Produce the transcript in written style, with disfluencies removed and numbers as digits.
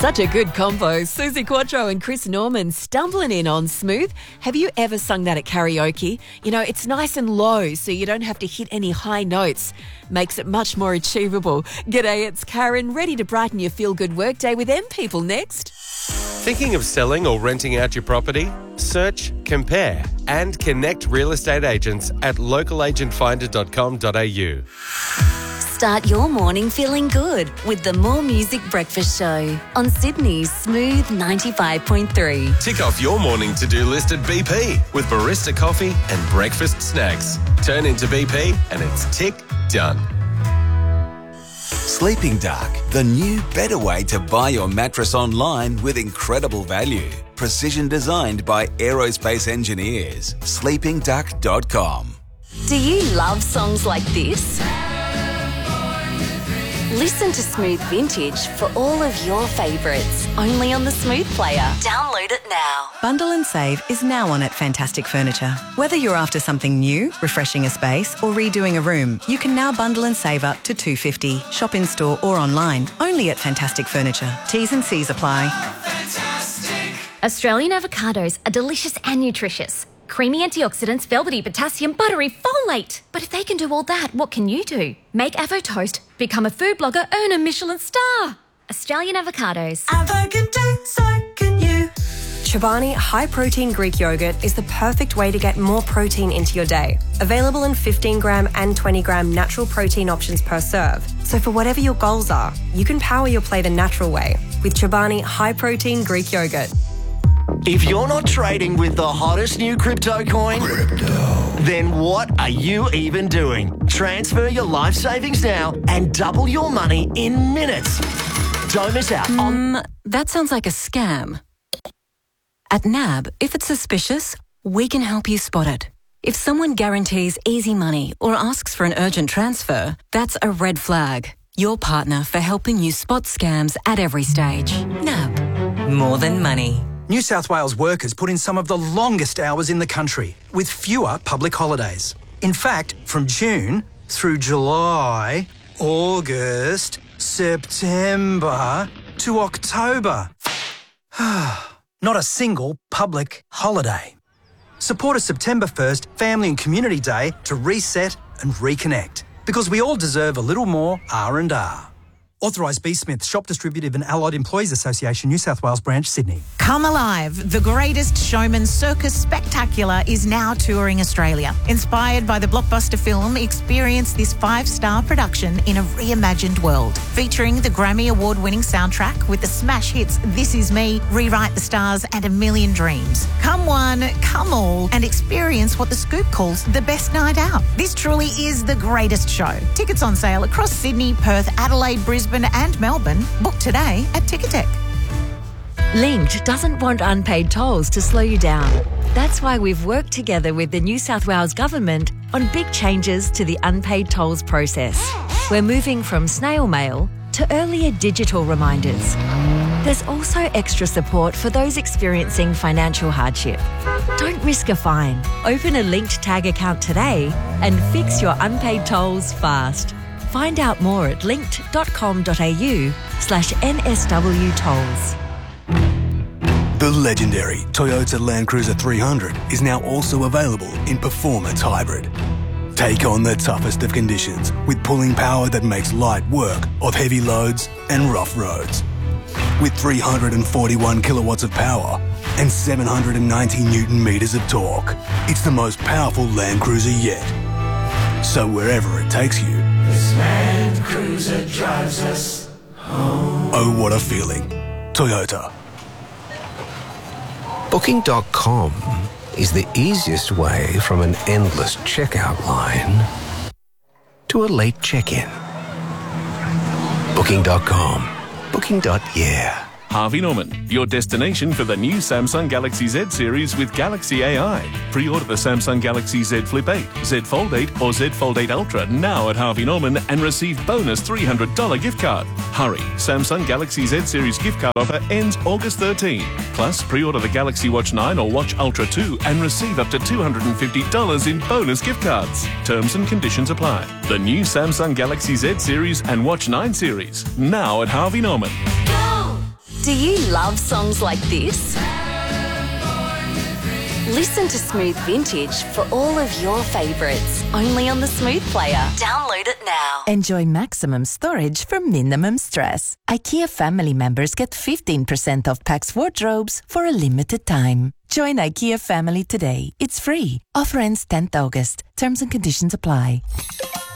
Such a good combo. Susie Quattro and Chris Norman stumbling in on Smooth. Have you ever sung that at karaoke? You know, it's nice and low, so you don't have to hit any high notes. Makes it much more achievable. G'day, it's Karen, ready to brighten your feel-good workday with M People next. Thinking of selling or renting out your property? Search, compare, and connect real estate agents at localagentfinder.com.au. Start your morning feeling good with the More Music Breakfast Show on Sydney's Smooth 95.3. Tick off your morning to-do list at BP with barista coffee and breakfast snacks. Turn into BP and it's tick done. Sleeping Dark, the new, better way to buy your mattress online with incredible value. Precision designed by aerospace engineers. sleepingduck.com. Do you love songs like this? Listen to Smooth Vintage for all of your favourites, only on the Smooth Player. Download it now. Bundle and save is now on at Fantastic Furniture. Whether you're after something new, refreshing a space, or redoing a room, you can now bundle and save up to $250. Shop in store or online, only at Fantastic Furniture. T's and C's apply. Australian avocados are delicious and nutritious. Creamy antioxidants, velvety potassium, buttery folate. But if they can do all that, what can you do? Make Avo Toast, become a food blogger, earn a Michelin star. Australian avocados. Avo can do, so can you. Chobani High Protein Greek Yogurt is the perfect way to get more protein into your day. Available in 15 gram and 20 gram natural protein options per serve. So for whatever your goals are, you can power your play the natural way with Chobani High Protein Greek Yogurt. If you're not trading with the hottest new crypto coin, then what are you even doing? Transfer your life savings now and double your money in minutes. Don't miss out on... That sounds like a scam. At NAB, if it's suspicious, we can help you spot it. If someone guarantees easy money or asks for an urgent transfer, that's a red flag. Your partner for helping you spot scams at every stage. NAB. More than money. New South Wales workers put in some of the longest hours in the country, with fewer public holidays. In fact, from June through July, August, September to October. Not a single public holiday. Support a September 1st Family and Community Day to reset and reconnect, because we all deserve a little more R&R. Authorised B. Smith, Shop Distributive and Allied Employees Association, New South Wales Branch, Sydney. Come Alive, the greatest showman circus spectacular is now touring Australia. Inspired by the blockbuster film, experience this 5-star production in a reimagined world. Featuring the Grammy Award-winning soundtrack with the smash hits This Is Me, Rewrite the Stars and A Million Dreams. Come one, come all, and experience what The Scoop calls the best night out. This truly is the greatest show. Tickets on sale across Sydney, Perth, Adelaide, Brisbane and Melbourne. Book today at Ticketek. Linked doesn't want unpaid tolls to slow you down. That's why we've worked together with the New South Wales Government on big changes to the unpaid tolls process. We're moving from snail mail to earlier digital reminders. There's also extra support for those experiencing financial hardship. Don't risk a fine. Open a Linked Tag account today and fix your unpaid tolls fast. Find out more at linked.com.au/NSW tolls. The legendary Toyota Land Cruiser 300 is now also available in Performance Hybrid. Take on the toughest of conditions with pulling power that makes light work of heavy loads and rough roads. With 341 kilowatts of power and 790 Newton meters of torque, it's the most powerful Land Cruiser yet. So wherever it takes you, this Land Cruiser drives us home. Oh, what a feeling. Toyota. Booking.com is the easiest way from an endless checkout line to a late check-in. Booking.com. Booking.yeah. Harvey Norman, your destination for the new Samsung Galaxy Z series with Galaxy AI. Pre-order the Samsung Galaxy Z Flip 8, Z Fold 8 or Z Fold 8 Ultra now at Harvey Norman and receive bonus $300 gift card. Hurry, Samsung Galaxy Z series gift card offer ends August 13. Plus, pre-order the Galaxy Watch 9 or Watch Ultra 2 and receive up to $250 in bonus gift cards. Terms and conditions apply. The new Samsung Galaxy Z series and Watch 9 series now at Harvey Norman. Do you love songs like this? Listen to Smooth Vintage for all of your favourites, only on the Smooth Player. Download it now. Enjoy maximum storage for minimum stress. IKEA family members get 15% off Pax wardrobes for a limited time. Join IKEA family today. It's free. Offer ends 10th August. Terms and conditions apply.